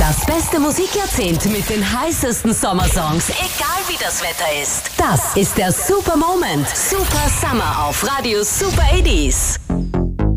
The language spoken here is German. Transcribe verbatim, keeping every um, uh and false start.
Das beste Musikjahrzehnt mit den heißesten Sommersongs, egal wie das Wetter ist. Das ist der Super Moment. Super Summer auf Radio Super achtziger.